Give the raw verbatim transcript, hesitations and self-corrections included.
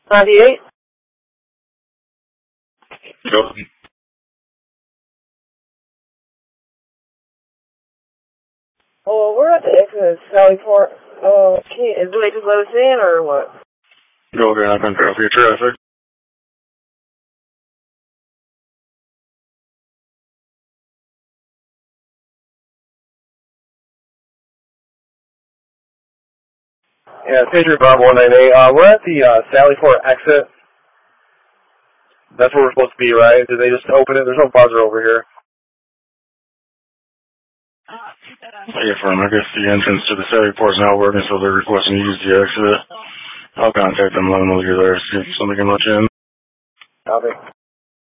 ninety-eight? Go. Oh, we're at the exit of Sallyport. Oh, can do they just let us in or what? Go ahead, I can drop your traffic. Yeah, Patriot Bob one nine eight. Uh, we're at the uh, Sallyport exit. That's where we're supposed to be, right? Did they just open it? There's no buzzer over here. Yeah, firm. I guess the entrance to the Sallyport's not working, so they're requesting to use the exit. I'll contact them, let them know you're there, see if somebody can let you in. Copy.